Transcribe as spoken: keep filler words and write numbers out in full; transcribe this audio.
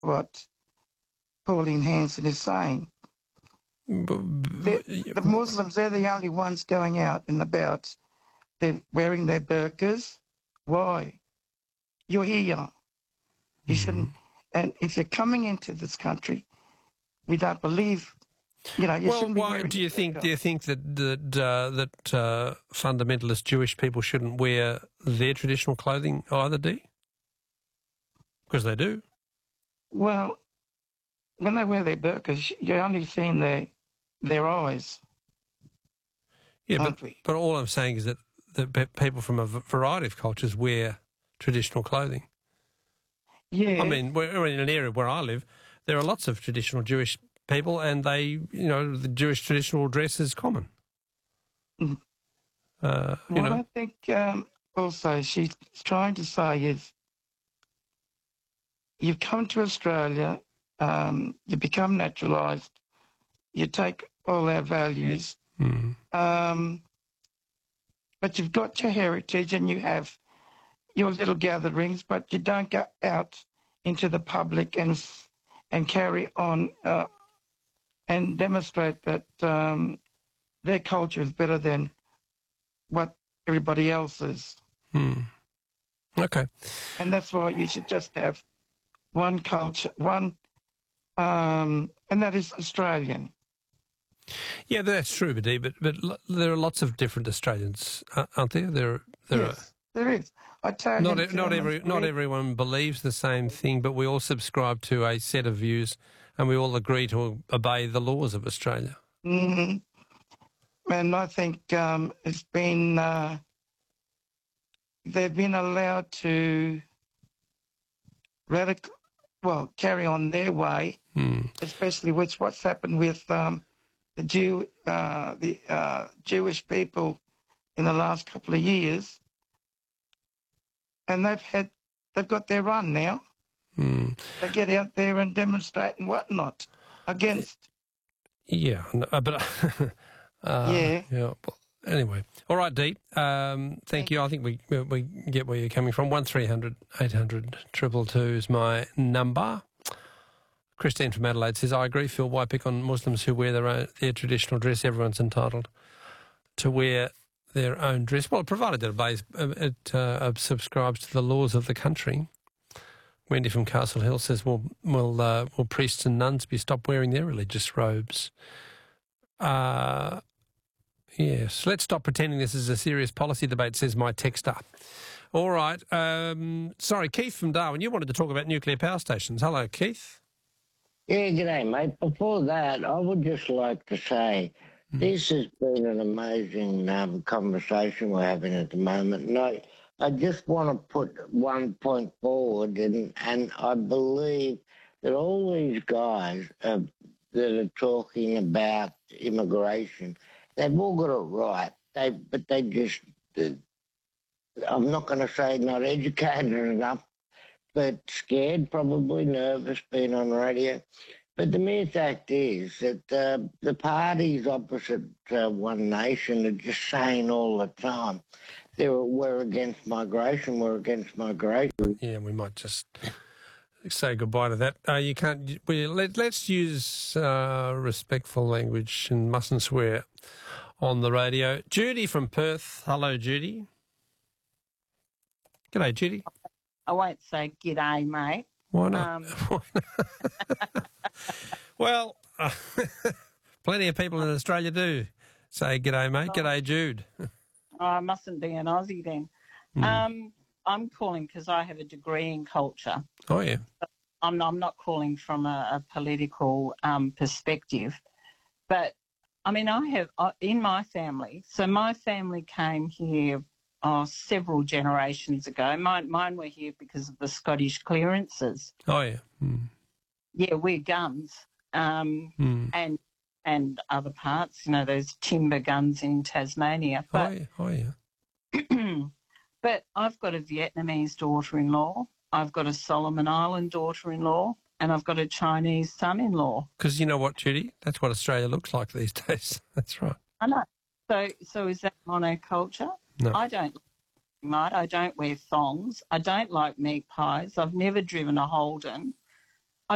what Pauline Hanson is saying. The, the Muslims, they're the only ones going out and about. They're wearing their burqas. Why? You're here. You mm-hmm. shouldn't. And if you're coming into this country, we don't believe. You know, you well, shouldn't be why wearing do you burqa. think? Do you think that that uh, that uh, fundamentalist Jewish people shouldn't wear their traditional clothing either? Do? Because they do. Well, when they wear their burqas, you're only seeing their their eyes. Yeah, but, but all I'm saying is that, that people from a variety of cultures wear traditional clothing. Yeah. I mean, we're in an area where I live, there are lots of traditional Jewish people, and they, you know, the Jewish traditional dress is common. Mm. Uh, you what know. I think um, also she's trying to say is you've come to Australia, um, you become naturalised, you take all our values, mm. um, but you've got your heritage and you have your little gatherings, but you don't go out into the public and and carry on uh, and demonstrate that um, their culture is better than what everybody else is. Mm. Okay. And that's why you should just have one culture, one, um, and that is Australian. Yeah, that's true, Badi, but but there are lots of different Australians, aren't there? There, there yes, are. There is. Italian, not not every Greek. not everyone believes the same thing, but we all subscribe to a set of views, and we all agree to obey the laws of Australia. Mm-hmm. And I think um, it's been uh, they've been allowed to radical, well, carry on their way, mm. especially with what's happened with um, the Jew, uh, the uh, Jewish people in the last couple of years. And they've had, they've got their run now. Mm. They get out there and demonstrate and whatnot against. Yeah, but uh, yeah. yeah. Anyway, all right, Dee. Um, thank you. I think we we get where you're coming from. One three hundred eight hundred triple two is my number. Christine from Adelaide says, "I agree, Phil. Why pick on Muslims who wear their own their traditional dress? Everyone's entitled to wear their own dress. Well, provided it obeys, it uh, subscribes to the laws of the country." Wendy from Castle Hill says, "Will will uh, will priests and nuns be stopped wearing their religious robes?" Uh, yes. Let's stop pretending this is a serious policy debate, says my texter. All right. Um, sorry, Keith from Darwin. You wanted to talk about nuclear power stations. Hello, Keith. Yeah, g'day, mate. Before that, I would just like to say mm. this has been an amazing um, conversation we're having at the moment. And I, I just want to put one point forward, and, and I believe that all these guys uh, that are talking about immigration, they've all got it right. They, but they just, uh, I'm not going to say not educated enough, but scared, probably nervous, being on radio. But the mere fact is that uh, the parties opposite uh, One Nation are just saying all the time, they're, we're against migration, we're against migration. Yeah, we might just say goodbye to that. Uh, you can't. We, let, let's use uh, respectful language and mustn't swear on the radio. Judy from Perth. Hello, Judy. G'day, Judy. I won't say g'day, mate. Why not? Um, well, uh, plenty of people in Australia do say g'day, mate. G'day, Jude. Oh, I mustn't be an Aussie then. Mm. Um, I'm calling because I have a degree in culture. Oh, yeah. I'm, I'm not calling from a, a political um, perspective. But, I mean, I have, uh, in my family, so my family came here Oh, several generations ago. Mine, mine were here because of the Scottish clearances. Oh, yeah. Mm. Yeah, we're guns um, mm. and and other parts, you know, those timber guns in Tasmania. But, oh, yeah. Oh, yeah. But I've got a Vietnamese daughter-in-law, I've got a Solomon Island daughter-in-law, and I've got a Chinese son-in-law. Because you know what, Judy? That's what Australia looks like these days. That's right. I know. So, so is that monoculture? No. I don't, mate. I don't wear thongs. I don't like meat pies. I've never driven a Holden.